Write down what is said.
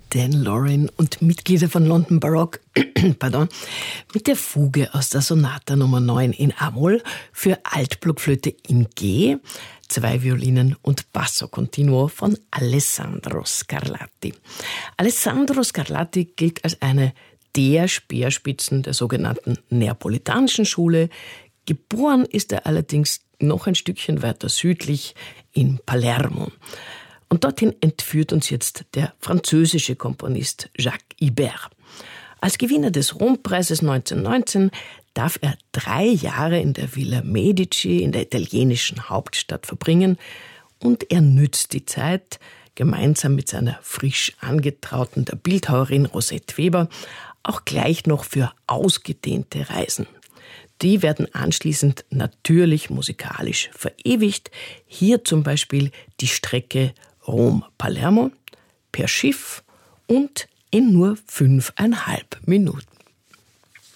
Dan Lorin und Mitglieder von London Baroque mit der Fuge aus der Sonata Nummer 9 in A-Moll für Altblockflöte in G, 2 Violinen und Basso Continuo von Alessandro Scarlatti. Alessandro Scarlatti gilt als eine der Speerspitzen der sogenannten neapolitanischen Schule. Geboren ist er allerdings noch ein Stückchen weiter südlich in Palermo. Und dorthin entführt uns jetzt der französische Komponist Jacques Ibert. Als Gewinner des Rompreises 1919 darf er 3 Jahre in der Villa Medici in der italienischen Hauptstadt verbringen und er nützt die Zeit, gemeinsam mit seiner frisch angetrauten der Bildhauerin Rosette Weber, auch gleich noch für ausgedehnte Reisen. Die werden anschließend natürlich musikalisch verewigt. Hier zum Beispiel die Strecke Rom-Palermo per Schiff und in nur 5,5 Minuten.